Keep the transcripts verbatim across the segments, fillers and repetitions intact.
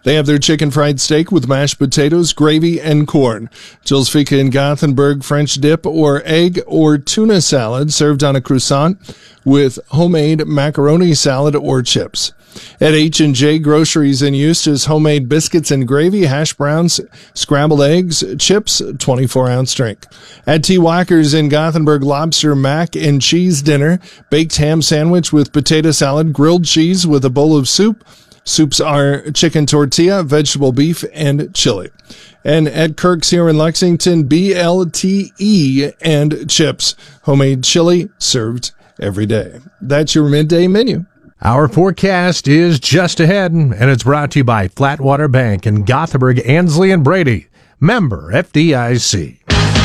They have their chicken fried steak with mashed potatoes, gravy, and corn. Jill's Fika in Gothenburg, French dip or egg or tuna salad served on a croissant with homemade macaroni salad or chips. At H and J Groceries in Eustis, homemade biscuits and gravy, hash browns, scrambled eggs, chips, twenty-four ounce drink. At T. Walker's in Gothenburg, lobster mac and cheese dinner, baked ham sandwich with potato salad, grilled cheese with a bowl of soup. Soups are chicken tortilla, vegetable beef, and chili. And at Kirk's here in Lexington, B L T E and chips, homemade chili served every day. That's your midday menu. Our forecast is just ahead, and it's brought to you by Flatwater Bank in Gothenburg, Ansley, and Brady. Member F D I C.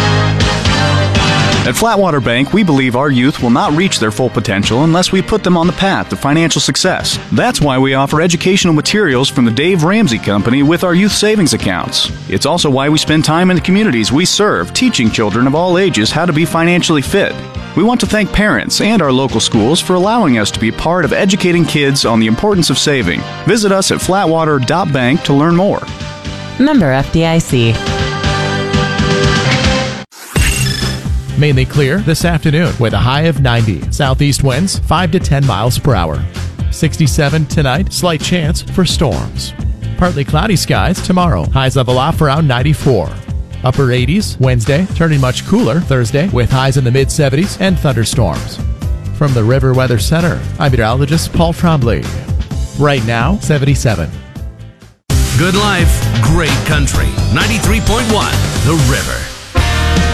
At Flatwater Bank, we believe our youth will not reach their full potential unless we put them on the path to financial success. That's why we offer educational materials from the Dave Ramsey Company with our youth savings accounts. It's also why we spend time in the communities we serve, teaching children of all ages how to be financially fit. We want to thank parents and our local schools for allowing us to be part of educating kids on the importance of saving. Visit us at flatwater dot bank to learn more. Member F D I C. Mainly clear this afternoon with a high of ninety. Southeast winds five to ten miles per hour. sixty-seven tonight, slight chance for storms. Partly cloudy skies tomorrow. Highs level off around ninety-four. Upper eighties Wednesday, turning much cooler Thursday with highs in the mid seventies and thunderstorms. From the River Weather Center, I'm meteorologist Paul Trombley. Right now, seventy-seven. Good life, great country. ninety-three point one, The River.